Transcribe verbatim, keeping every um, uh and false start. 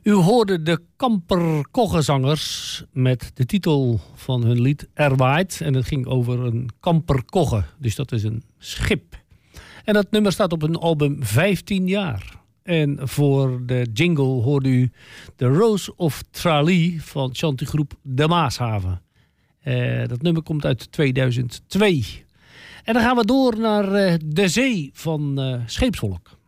U hoorde de Kamperkoggezangers met de titel van hun lied Er Waait. En het ging over een kamperkogge, dus dat is een schip. En dat nummer staat op hun album vijftien jaar. En voor de jingle hoorde u The Rose of Tralee van chantegroep De Maashaven. Uh, dat nummer komt uit tweeduizend twee. En dan gaan we door naar uh, De Zee van uh, Scheepsvolk.